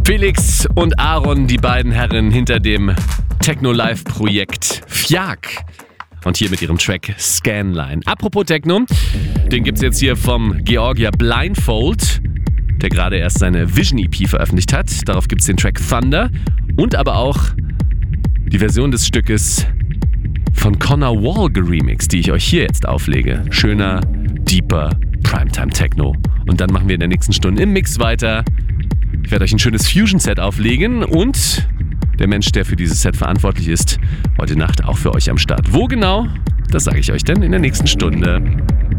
Felix und Aaron, die beiden Herren hinter dem Techno-Live-Projekt FJAK. Und hier mit ihrem Track Scanline. Apropos Techno, den gibt's jetzt hier vom Georgia Blindfold, der gerade erst seine Vision EP veröffentlicht hat. Darauf gibt's den Track Thunder und aber auch die Version des Stückes von Connor Wall geremixed, die ich euch hier jetzt auflege. Schöner, deeper Primetime Techno. Und dann machen wir in der nächsten Stunde im Mix weiter. Ich werde euch ein schönes Fusion-Set auflegen und der Mensch, der für dieses Set verantwortlich ist, heute Nacht auch für euch am Start. Wo genau? Das sage ich euch dann in der nächsten Stunde.